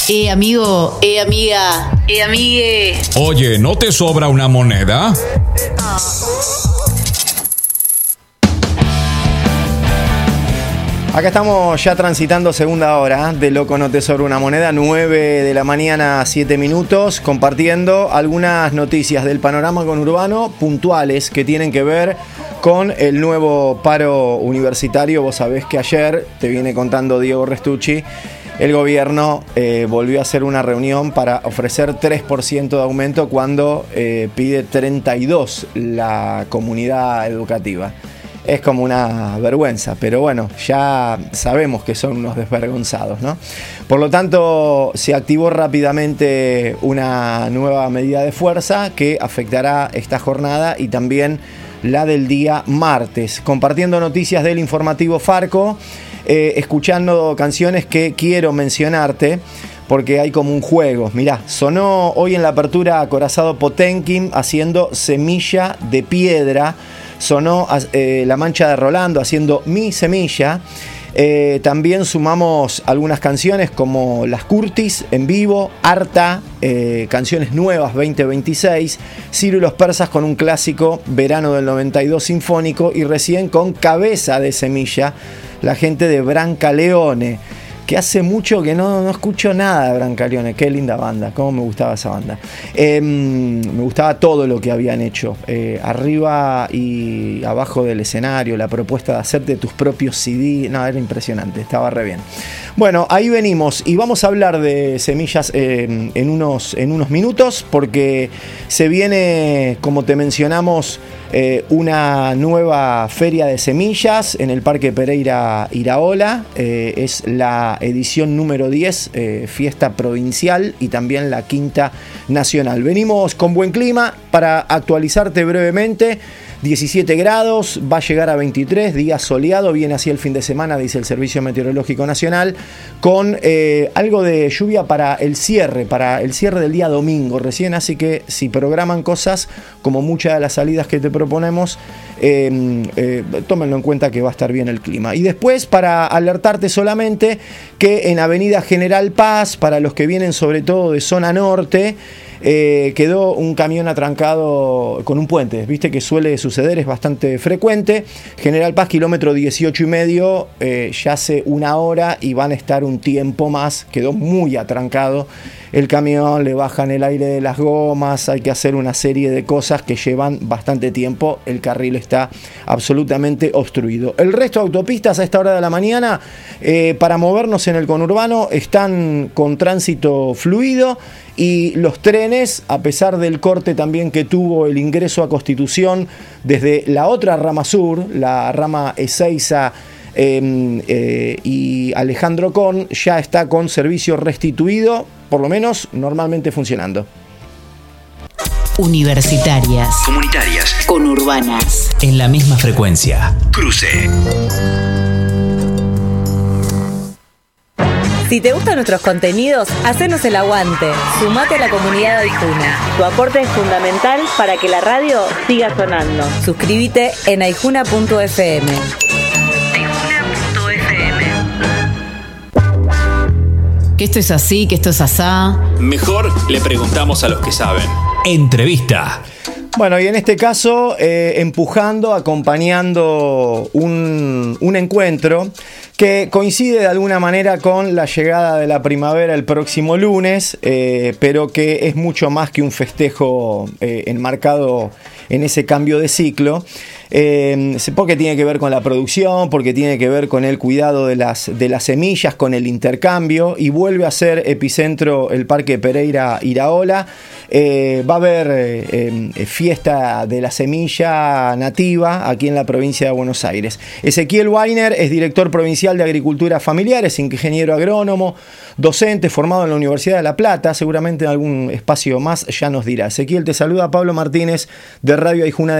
Amigo, amiga, amigue. Oye, ¿no te sobra una moneda? Acá estamos ya transitando segunda hora de Loco No Te Sobra Una Moneda, 9 de la mañana, 7 minutos, compartiendo algunas noticias del panorama conurbano puntuales que tienen que ver con el nuevo paro universitario. Vos sabés que ayer, te viene contando Diego Restucci, el gobierno volvió a hacer una reunión para ofrecer 3% de aumento cuando pide 32% la comunidad educativa. Es como una vergüenza, pero bueno, ya sabemos que son unos desvergonzados, ¿no? Por lo tanto, se activó rápidamente una nueva medida de fuerza que afectará esta jornada y también la del día martes. Compartiendo noticias del informativo Farco, escuchando canciones que quiero mencionarte, porque hay como un juego. Mirá, sonó hoy en la apertura Acorazado Potenkin haciendo Semilla de Piedra. Sonó La Mancha de Rolando haciendo Mi Semilla. También sumamos algunas canciones como Las Curtis en vivo, Arta, canciones nuevas 2026, Ciro y los Persas con un clásico Verano del 92 sinfónico y recién con Cabeza de Semilla, la gente de Brancaleone, que hace mucho que no escucho nada de Brancaleone. Qué linda banda, cómo me gustaba esa banda. Me gustaba todo lo que habían hecho, arriba y abajo del escenario, la propuesta de hacerte tus propios CD, no, era impresionante, estaba re bien. Bueno, ahí venimos y vamos a hablar de semillas en unos minutos, porque se viene, como te mencionamos, una nueva feria de semillas en el Parque Pereira Iraola. Es la edición número 10, fiesta provincial y también la quinta nacional. Venimos con buen clima para actualizarte brevemente. 17 grados, va a llegar a 23, día soleado, viene así el fin de semana, dice el Servicio Meteorológico Nacional, con algo de lluvia para el cierre del día domingo recién, así que si programan cosas, como muchas de las salidas que te proponemos, tómenlo en cuenta que va a estar bien el clima. Y después, para alertarte solamente, que en Avenida General Paz, para los que vienen sobre todo de zona norte, quedó un camión atrancado con un puente, viste que suele suceder, es bastante frecuente. General Paz, kilómetro 18,5, ya hace una hora y van a estar un tiempo más, quedó muy atrancado el camión, le bajan el aire de las gomas, hay que hacer una serie de cosas que llevan bastante tiempo, el carril está absolutamente obstruido. El resto de autopistas a esta hora de la mañana, para movernos en el conurbano, están con tránsito fluido. Y los trenes, a pesar del corte también que tuvo el ingreso a Constitución desde la otra rama sur, la rama Ezeiza y Alejandro Con, ya está con servicio restituido, por lo menos normalmente funcionando. Universitarias, comunitarias, conurbanas, en la misma frecuencia. Cruce. Si te gustan nuestros contenidos, hacenos el aguante. Sumate a la comunidad de Aijuna. Tu aporte es fundamental para que la radio siga sonando. Suscríbete en aijuna.fm. Que esto es así, que esto es asá. Mejor le preguntamos a los que saben. Entrevista. Bueno, y en este caso, empujando, acompañando un encuentro que coincide de alguna manera con la llegada de la primavera el próximo lunes, pero que es mucho más que un festejo enmarcado en ese cambio de ciclo, porque tiene que ver con la producción, porque tiene que ver con el cuidado de las semillas, con el intercambio, y vuelve a ser epicentro el Parque Pereira Iraola. Va a haber fiesta de la semilla nativa aquí en la provincia de Buenos Aires. Ezequiel Weiner es director provincial de Agricultura Familiar, es ingeniero agrónomo, docente formado en la Universidad de La Plata, seguramente en algún espacio más ya nos dirá. Ezequiel, te saluda Pablo Martínez de Radio Aijuna.